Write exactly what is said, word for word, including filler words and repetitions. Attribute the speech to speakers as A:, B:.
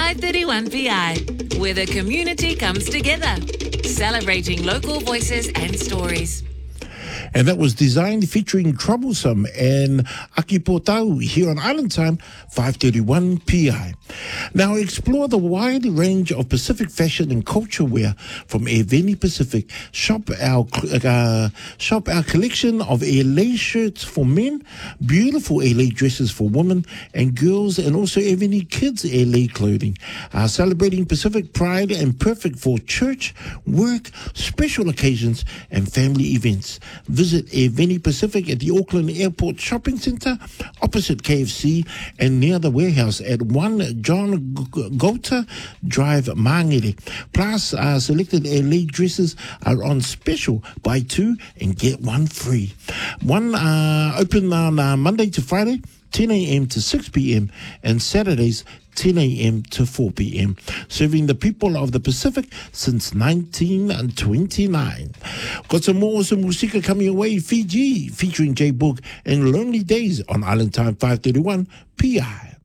A: five thirty-one P I, where the community comes together, celebrating local voices and stories.
B: And that was Designed featuring Troublesome and Aki Potau here on Island Time, five thirty-one P I. Now explore the wide range of Pacific fashion and culture wear from Eveni Pacific. Shop our uh, shop our collection of L A shirts for men, beautiful L A dresses for women and girls, and also Eveni Kids L A clothing. Uh, celebrating Pacific pride and perfect for church, work, special occasions, and family events. Visit Eveni Pacific at the Auckland Airport Shopping Centre, opposite K F C, and near the warehouse at one John Gota Drive, Mangere. Plus, uh, selected L A dresses are on special. Buy two and get one free. One uh, open on uh, Monday to Friday, ten a.m. to six p.m. and Saturdays, ten a.m. to four p.m. Serving the people of the Pacific since nineteen twenty-nine. Got some more awesome musika coming away. Fiji featuring J Book and Lonely Days on Island Time five thirty-one P I.